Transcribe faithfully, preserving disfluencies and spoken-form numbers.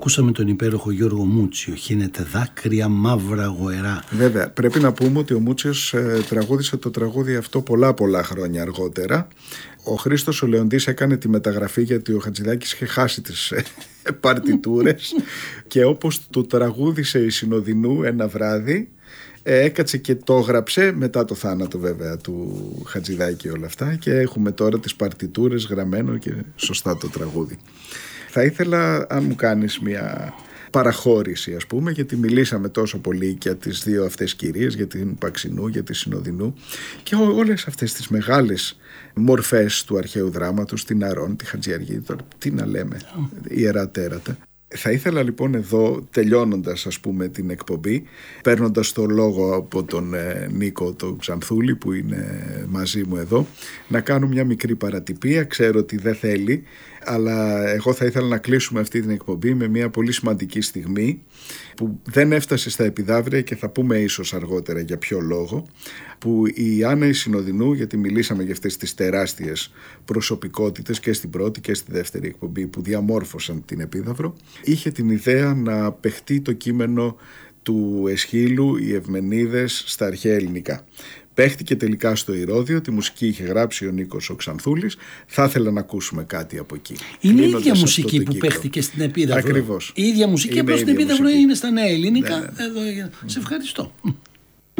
Ακούσαμε τον υπέροχο Γιώργο Μούτσιο. Χύνεται δάκρυα μαύρα γοερά. Βέβαια, πρέπει να πούμε ότι ο Μούτσιος ε, τραγούδισε το τραγούδι αυτό πολλά πολλά χρόνια αργότερα. Ο Χρήστος ο Λεοντής έκανε τη μεταγραφή γιατί ο Χατζηδάκης είχε χάσει τις ε, παρτιτούρες και όπως του τραγούδισε η Συνοδεινού ένα βράδυ, ε, έκατσε και το έγραψε μετά το θάνατο βέβαια του Χατζηδάκη όλα αυτά, και έχουμε τώρα τις παρτιτούρες γραμμένο και σωστά το τραγούδι. Θα ήθελα αν μου κάνεις μια παραχώρηση, ας πούμε, γιατί μιλήσαμε τόσο πολύ για τις δύο αυτές κυρίες, για την Παξινού, για τη Συνοδεινού και όλες αυτές τις μεγάλες μορφές του αρχαίου δράματος, την Αρών, τη Χατζιαργή, τώρα τι να λέμε, ιερά τέρατα. Θα ήθελα λοιπόν εδώ, τελειώνοντας ας πούμε την εκπομπή, παίρνοντας το λόγο από τον ε, Νίκο τον Ξανθούλη που είναι μαζί μου εδώ, να κάνω μια μικρή παρατυπία. Ξέρω ότι δεν θέλει, αλλά εγώ θα ήθελα να κλείσουμε αυτή την εκπομπή με μια πολύ σημαντική στιγμή που δεν έφτασε στα επιδαύρια και θα πούμε ίσως αργότερα για ποιο λόγο, που η Άννα η Συνοδεινού, γιατί μιλήσαμε για αυτές τις τεράστιες προσωπικότητες και στην πρώτη και στη δεύτερη εκπομπή που διαμόρφωσαν την Επίδαυρο, είχε την ιδέα να παιχτεί το κείμενο του Αισχύλου «Οι Ευμενίδες» στα αρχαία ελληνικά. Παίχτηκε τελικά στο Ηρώδειο, τη μουσική είχε γράψει ο Νίκος ο Ξανθούλης. Θα ήθελα να ακούσουμε κάτι από εκεί. Είναι η ίδια μουσική που παίχτηκε στην Επίδαυρο. Ακριβώς. Η ίδια μουσική, απλώς στην Επίδαυρο είναι στα νέα ελληνικά. Ναι, ναι. Εδώ, σε ευχαριστώ.